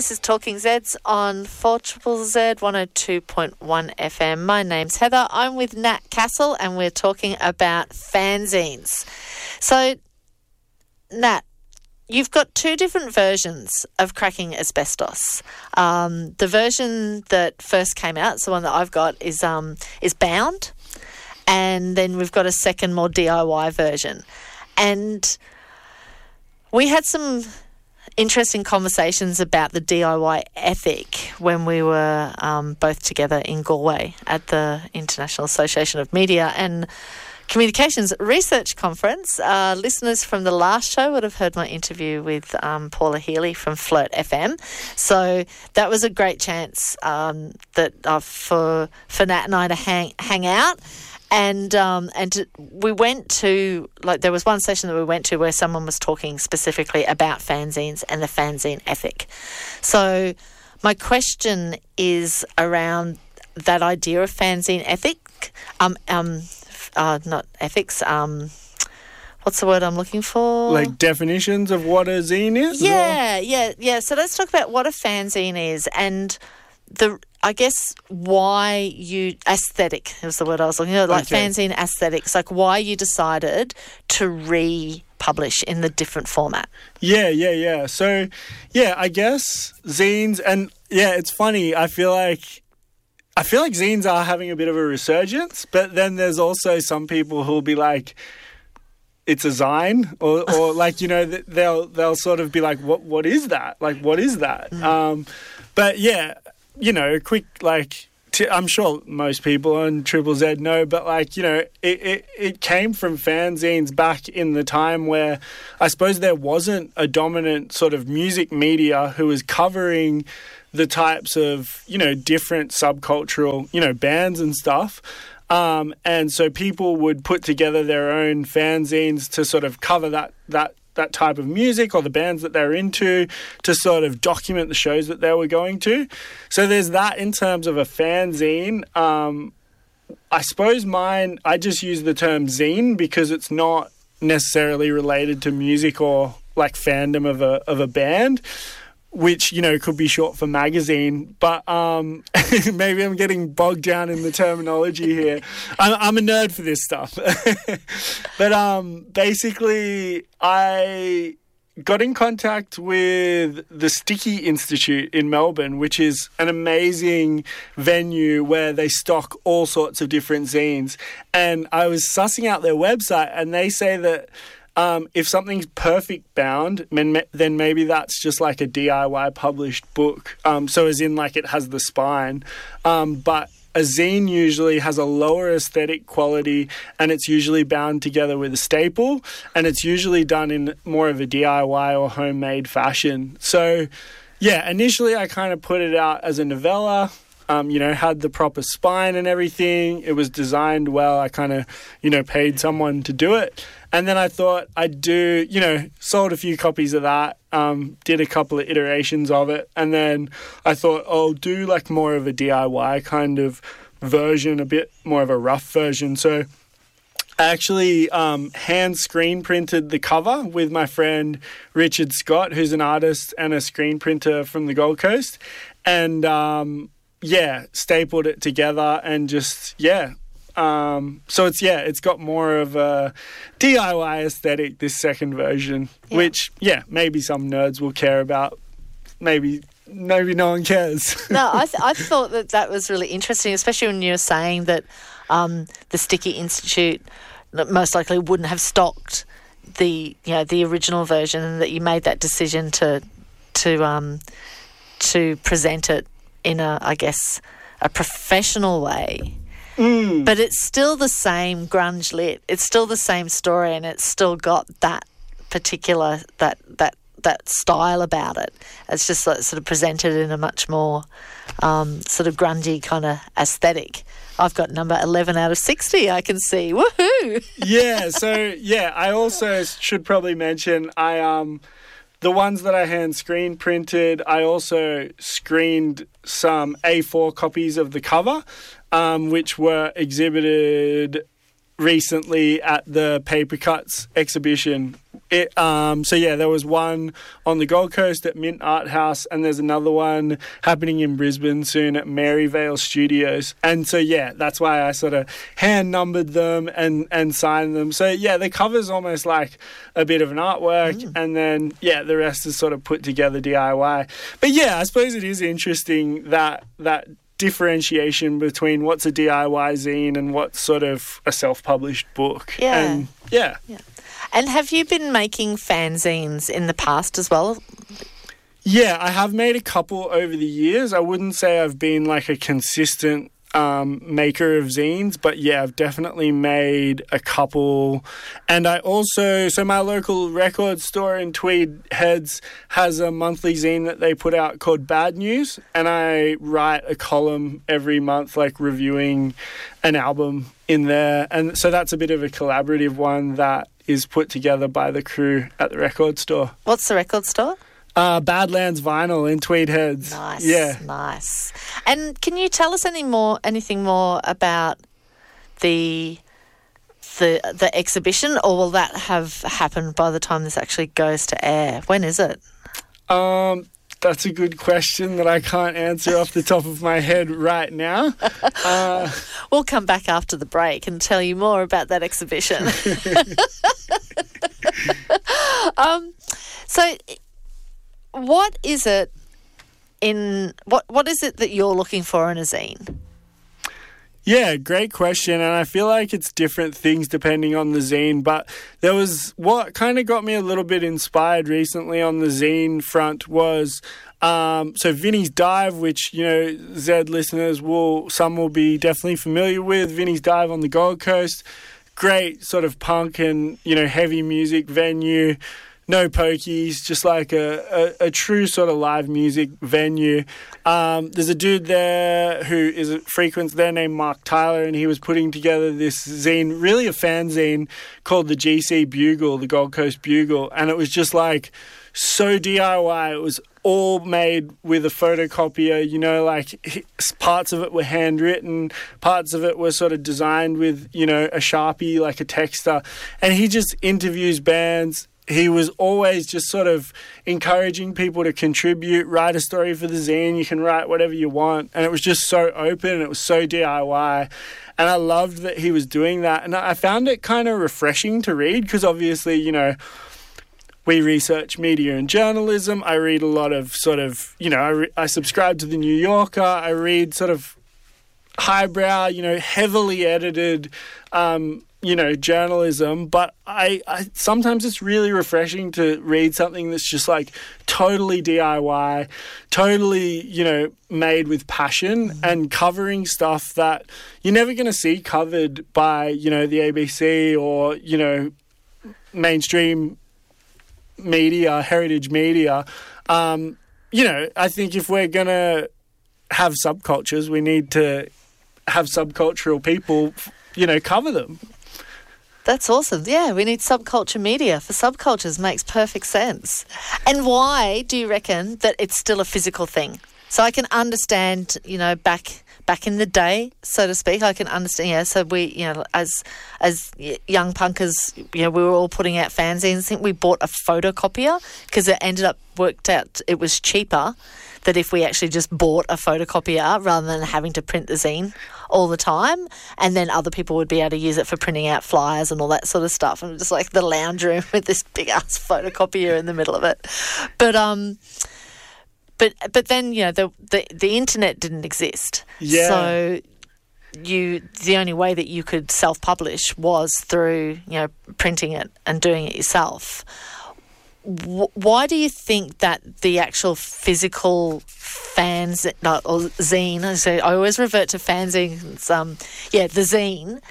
This is Talking Zeds on 4ZZZ 102.1 FM. My name's Heather. I'm with Nat Castle and we're talking about fanzines. So, Nat, you've got two different versions of Cracking Asbestos. The version that first came out, so the one that I've got, is bound, and then we've got a second, more DIY version. And we had some interesting conversations about the DIY ethic when we were both together in Galway at the International Association of Media and Communications Research Conference. Listeners from the last show would have heard my interview with Paula Healy from Flirt FM. So that was a great chance for Nat and I to hang out. And we went to, there was one session that we went to where someone was talking specifically about fanzines and the fanzine ethic. So my question is around that idea of fanzine ethic, not ethics, what's the word I'm looking for? Like definitions of what a zine is? Yeah. So let's talk about what a fanzine is and why you... Aesthetic is the word I was looking at, fanzine aesthetics, why you decided to republish in the different format. Yeah. So, I guess zines, and it's funny, I feel like zines are having a bit of a resurgence, but then there's also some people who'll be like, it's a zine, or they'll sort of be like, what is that? What is that? But yeah, quick, I'm sure most people on Triple Z know, but it came from fanzines back in the time where I suppose there wasn't a dominant sort of music media who was covering the types of, different subcultural, bands and stuff. And so people would put together their own fanzines to sort of cover that type of music or the bands that they're into, to sort of document the shows that they were going to. So there's that in terms of a fanzine. I suppose I just use the term zine because it's not necessarily related to music or fandom of a band, which, could be short for magazine, but maybe I'm getting bogged down in the terminology here. I'm a nerd for this stuff. But basically, I got in contact with the Sticky Institute in Melbourne, which is an amazing venue where they stock all sorts of different zines. And I was sussing out their website, and they say that if something's perfect bound, then maybe that's just like a DIY published book. So as in it has the spine. But a zine usually has a lower aesthetic quality, and it's usually bound together with a staple, and it's usually done in more of a DIY or homemade fashion. So yeah, initially I kind of put it out as a novella. Had the proper spine and everything. It was designed well. I kind of, paid someone to do it. And then I thought I'd do, sold a few copies of that, did a couple of iterations of it. And then I thought I'll do more of a DIY kind of version, a bit more of a rough version. So I actually hand screen printed the cover with my friend Richard Scott, who's an artist and a screen printer from the Gold Coast. And stapled it together and just, so it's got more of a DIY aesthetic, this second version, which, maybe some nerds will care about. Maybe no one cares. No, I thought that was really interesting, especially when you were saying that the Sticky Institute most likely wouldn't have stocked the original version, and that you made that decision to present it in a professional way. But it's still the same grunge lit. It's still the same story, and it's still got that particular that style about it. It's just sort of presented in a much more sort of grungy kind of aesthetic. I've got number 11 out of 60, I can see. Woohoo! I also should probably mention the ones that I hand screen printed, I also screened some A4 copies of the cover, which were exhibited recently at the Paper Cuts exhibition there was one on the Gold Coast at Mint Art House, and there's another one happening in Brisbane soon at Maryvale Studios. And so, that's why I sort of hand-numbered them and signed them. So, the cover's almost like a bit of an artwork, and then, the rest is sort of put together DIY. But, I suppose it is interesting that differentiation between what's a DIY zine and what's sort of a self-published book. Yeah. And have you been making fanzines in the past as well? Yeah, I have made a couple over the years. I wouldn't say I've been like a consistent maker of zines, but I've definitely made a couple. And I also, so my local record store in Tweed Heads has a monthly zine that they put out called Bad News, and I write a column every month, like reviewing an album in there. And so that's a bit of a collaborative one that is put together by the crew at the record store. What's the record store? Badlands Vinyl in Tweed Heads. Nice, yeah, nice. And can you tell us anything more about the exhibition, or will that have happened by the time this actually goes to air? When is it? That's a good question that I can't answer off the top of my head right now. We'll come back after the break and tell you more about that exhibition. So, what is it that you're looking for in a zine? Yeah, great question. And I feel like it's different things depending on the zine. But there was what kind of got me a little bit inspired recently on the zine front was so Vinnie's Dive, which, Zed listeners some will be definitely familiar with. Vinnie's Dive on the Gold Coast. Great sort of punk and, heavy music venue. No pokies, just like a true sort of live music venue. There's a dude there who frequents there named Mark Tyler, and he was putting together this zine, really a fanzine called the GC Bugle, the Gold Coast Bugle, and it was just like so DIY. It was all made with a photocopier, like parts of it were handwritten, parts of it were sort of designed with, a Sharpie, like a texter, and he just interviews bands. He was always just sort of encouraging people to contribute, write a story for the zine. You can write whatever you want. And it was just so open and it was so DIY. And I loved that he was doing that. And I found it kind of refreshing to read because obviously, we research media and journalism. I read a lot of sort of, I subscribe to The New Yorker. I read sort of highbrow, heavily edited journalism, but I sometimes it's really refreshing to read something that's just like totally DIY, totally, made with passion and covering stuff that you're never going to see covered by, the ABC or, mainstream media, heritage media. I think if we're going to have subcultures, we need to have subcultural people, cover them. That's awesome. Yeah, we need subculture media for subcultures. Makes perfect sense. And why do you reckon that it's still a physical thing? So I can understand, back in the day, so to speak, I can understand. Yeah, so we, as young punkers, we were all putting out fanzines. I think we bought a photocopier because it worked out it was cheaper that if we actually just bought a photocopier rather than having to print the zine all the time, and then other people would be able to use it for printing out flyers and all that sort of stuff, and just like the lounge room with this big ass photocopier in the middle of it. But then the internet didn't exist. Yeah. So the only way that you could self-publish was through printing it and doing it yourself. Why do you think that the actual physical or zine? So I always revert to fanzines. The zine.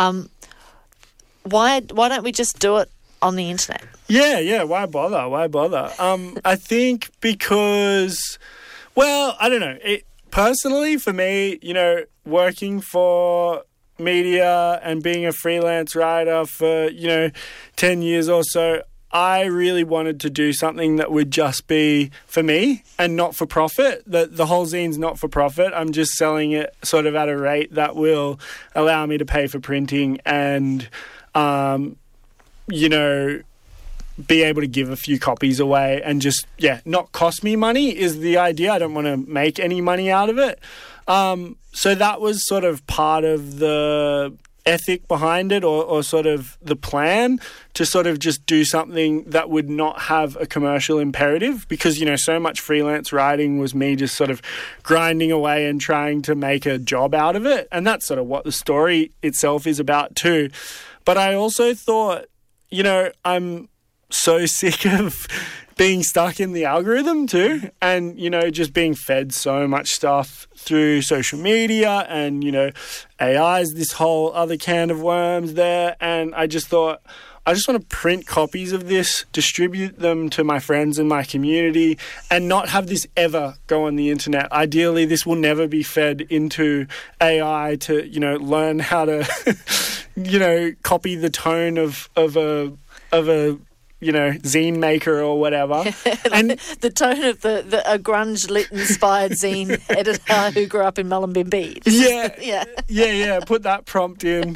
Why don't we just do it on the internet? Yeah. Why bother? I think because, I don't know. Personally, for me, working for media and being a freelance writer for 10 years or so, I really wanted to do something that would just be for me and not for profit. The whole zine's not for profit. I'm just selling it sort of at a rate that will allow me to pay for printing and, be able to give a few copies away and just, not cost me money is the idea. I don't want to make any money out of it. So that was sort of part of the ethic behind it, or sort of the plan, to sort of just do something that would not have a commercial imperative, because, so much freelance writing was me just sort of grinding away and trying to make a job out of it. And that's sort of what the story itself is about too. But I also thought, I'm so sick of being stuck in the algorithm too, and, just being fed so much stuff through social media, and, AI's this whole other can of worms there. And I just thought, I just want to print copies of this, distribute them to my friends in my community, and not have this ever go on the internet. Ideally, this will never be fed into AI to, learn how to, copy the tone of a zine maker or whatever. And the tone of a grunge lit inspired zine editor who grew up in Mullumbimby. Yeah. Put that prompt in.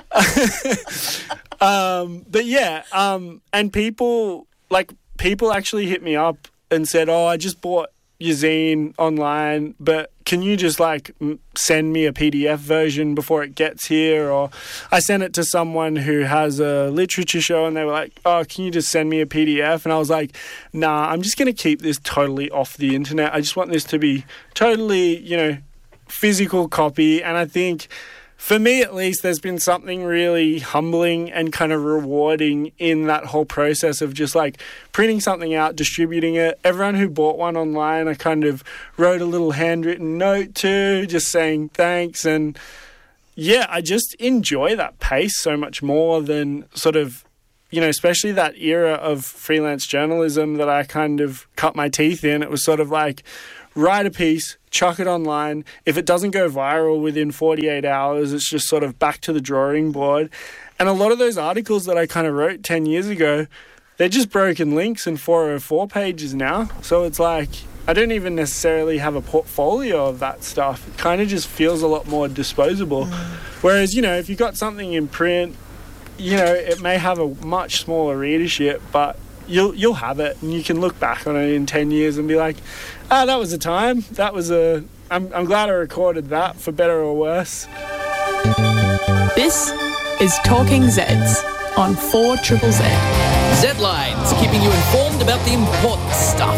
And people actually hit me up and said, "Oh, I just bought your zine online, but can you just send me a PDF version before it gets here?" Or I sent it to someone who has a literature show, and they were like, "Oh, can you just send me a PDF?" And I was like, "Nah, I'm just going to keep this totally off the internet. I just want this to be totally, physical copy." And I think, for me at least, there's been something really humbling and kind of rewarding in that whole process of just printing something out, distributing it. Everyone who bought one online, I kind of wrote a little handwritten note to, just saying thanks. And I just enjoy that pace so much more than sort of, especially that era of freelance journalism that I kind of cut my teeth in. It was sort of write a piece, chuck it online. If it doesn't go viral within 48 hours, it's just sort of back to the drawing board. And a lot of those articles that I kind of wrote 10 years ago, they're just broken links and 404 pages now. So it's I don't even necessarily have a portfolio of that stuff. It kind of just feels a lot more disposable. Whereas, if you've got something in print, it may have a much smaller readership, but you'll have it, and you can look back on it in 10 years and be like, that was a time. I'm glad I recorded that, for better or worse. This is Talking Zeds on 4ZZZ. Z-Lines, keeping you informed about the important stuff.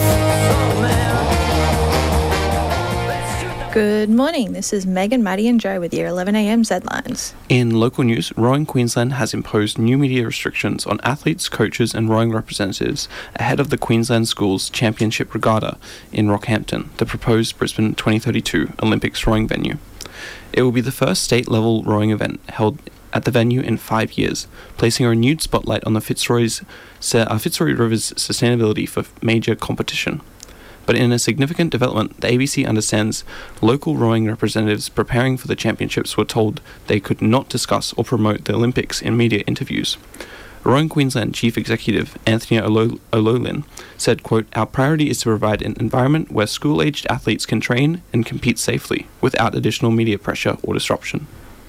Good morning, this is Megan, Maddie and Joe with your 11am Z-Lines. In local news, Rowing Queensland has imposed new media restrictions on athletes, coaches and rowing representatives ahead of the Queensland Schools Championship Regatta in Rockhampton, the proposed Brisbane 2032 Olympics rowing venue. It will be the first state-level rowing event held at the venue in 5 years, placing a renewed spotlight on the Fitzroy River's sustainability for major competition. But in a significant development, the ABC understands local rowing representatives preparing for the championships were told they could not discuss or promote the Olympics in media interviews. Rowing Queensland Chief Executive Anthony O'Loughlin said, quote, "Our priority is to provide an environment where school-aged athletes can train and compete safely without additional media pressure or disruption."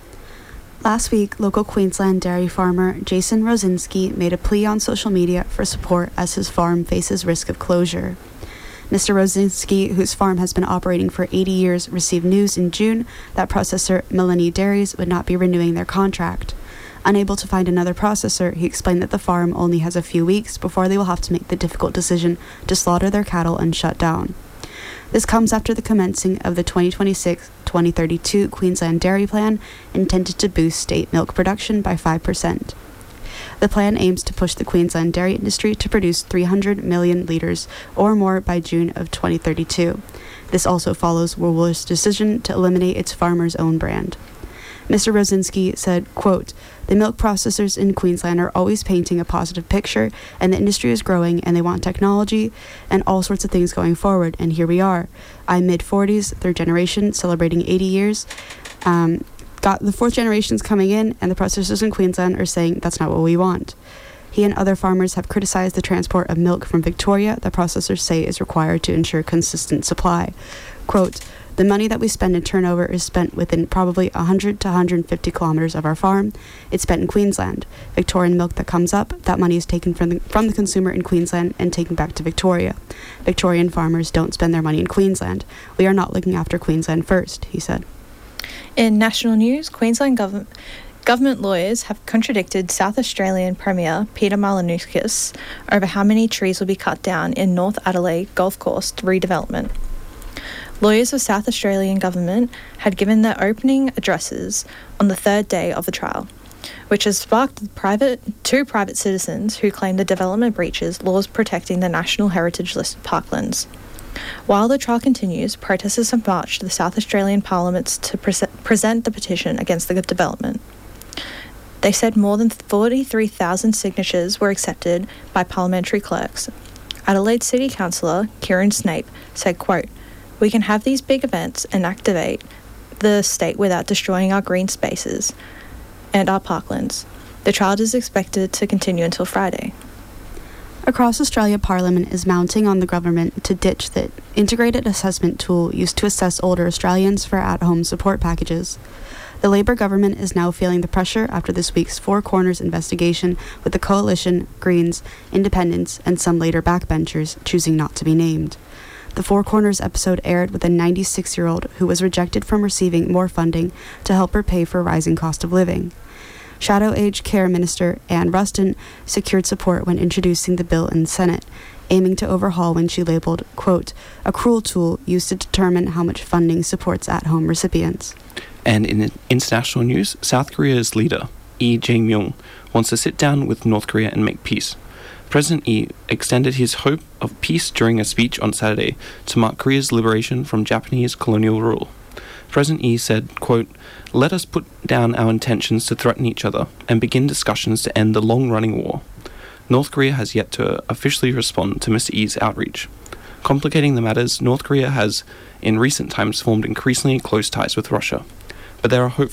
Last week, local Queensland dairy farmer Jason Rosinski made a plea on social media for support as his farm faces risk of closure. Mr. Rosinski, whose farm has been operating for 80 years, received news in June that processor Millennium Dairies would not be renewing their contract. Unable to find another processor, he explained that the farm only has a few weeks before they will have to make the difficult decision to slaughter their cattle and shut down. This comes after the commencing of the 2026-2032 Queensland Dairy Plan, intended to boost state milk production by 5%. The plan aims to push the Queensland dairy industry to produce 300 million litres or more by June of 2032. This also follows Woolworths' decision to eliminate its Farmer's Own brand. Mr. Rosinski said, quote, "The milk processors in Queensland are always painting a positive picture, and the industry is growing, and they want technology and all sorts of things going forward, and here we are. I'm mid-40s, third generation, celebrating 80 years. Got the fourth generation's coming in, and the processors in Queensland are saying that's not what we want." He and other farmers have criticized the transport of milk from Victoria that processors say is required to ensure consistent supply. Quote, The money that we spend in turnover is spent within probably 100 to 150 kilometres of our farm. It's spent in Queensland. Victorian milk that comes up, that money is taken from the consumer in Queensland and taken back to Victoria. Victorian farmers don't spend their money in Queensland. We are not looking after Queensland first, he said. In national news, Queensland government lawyers have contradicted South Australian Premier Peter Malinauskas over how many trees will be cut down in North Adelaide Golf Course redevelopment. Lawyers of South Australian government had given their opening addresses on the third day of the trial, which has sparked two private citizens who claim the development breaches laws protecting the National Heritage List of parklands. While the trial continues, protesters have marched to the South Australian Parliament to present the petition against the development. They said more than 43,000 signatures were accepted by parliamentary clerks. Adelaide City Councillor Kieran Snape said, quote, "We can have these big events and activate the state without destroying our green spaces and our parklands. The trial is expected to continue until Friday." Across Australia, Parliament is mounting on the government to ditch the integrated assessment tool used to assess older Australians for at-home support packages. The Labour government is now feeling the pressure after this week's Four Corners investigation, with the Coalition, Greens, Independents, and some later backbenchers choosing not to be named. The Four Corners episode aired with a 96-year-old who was rejected from receiving more funding to help her pay for rising cost of living. Shadow Aged Care Minister Anne Ruston secured support when introducing the bill in the Senate, aiming to overhaul when she labelled, quote, "a cruel tool used to determine how much funding supports at-home recipients." And in international news, South Korea's leader, Lee Jae-myung, wants to sit down with North Korea and make peace. President Lee extended his hope of peace during a speech on Saturday to mark Korea's liberation from Japanese colonial rule. President Lee said, quote, "Let us put down our intentions to threaten each other and begin discussions to end the long-running war." North Korea has yet to officially respond to Mr. Lee's outreach. Complicating the matters, North Korea has, in recent times, formed increasingly close ties with Russia. But there are